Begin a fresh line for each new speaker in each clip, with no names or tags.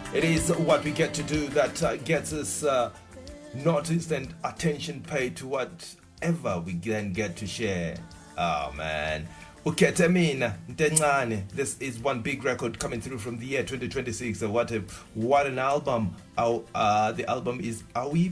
It is what we get to do that gets us noticed and attention paid to whatever we then get to share. Oh man. Ukhethe mina Ntencane. This is one big record coming through from the year 2026. What an album. The album is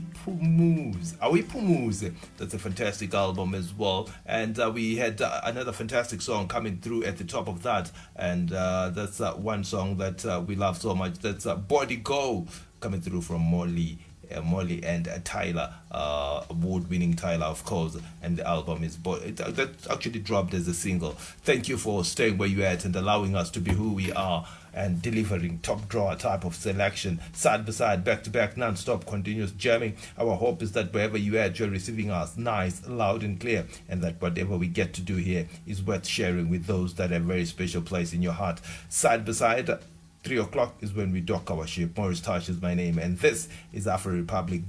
Awipumuze. That's a fantastic album as well. And we had another fantastic song coming through at the top of that. And that's one song that we love so much. That's Body Go, coming through from Molly and Tyler, award-winning Tyler, of course, and the album is that actually dropped as a single. Thank you for staying where you're at and allowing us to be who we are and delivering top drawer type of selection, side by side, back to back, non-stop, continuous jamming. Our hope is that wherever you're at, you're receiving us nice, loud and clear, and that whatever we get to do here is worth sharing with those that have a very special place in your heart. Side by side, 3 o'clock is when we dock our ship. Morris Tosh is my name, and this is Afro Republic,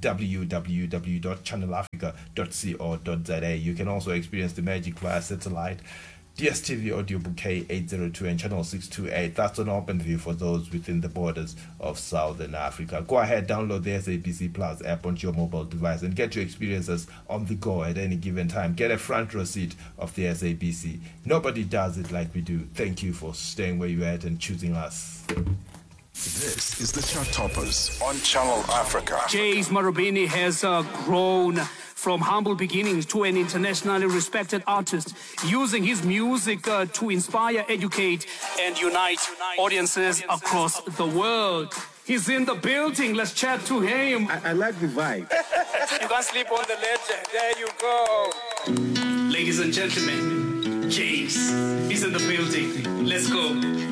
www.channelafrica.co.za. You can also experience the magic via satellite, DSTV audio bouquet 802 and channel 628. That's an open view for those within the borders of Southern Africa. Go ahead, download the SABC Plus app onto your mobile device and get your experiences on the go at any given time. Get a front row seat of the SABC. Nobody does it like we do. Thank you for staying where you're at and choosing us.
This is the Chart Toppers on Channel Africa.
Jace Marubeni has grown from humble beginnings to an internationally respected artist, using his music to inspire, educate, and unite audiences across the world. He's in the building. Let's chat to him.
I like the vibe.
You can't sleep on the legend. There you go. Ladies and gentlemen, Jace is in the building. Let's go.